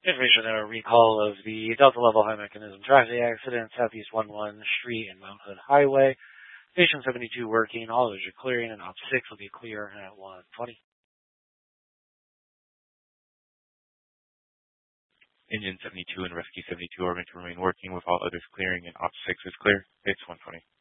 Information and a recall of the Delta Level High Mechanism traffic accident, Southeast 11 Street and Mount Hood Highway. Station 72 working, all those are clearing, and Op 6 will be clear at 1:20. Engine 72 and Rescue 72 are meant to remain working with all others clearing, and Op 6 is clear. It's 1:20.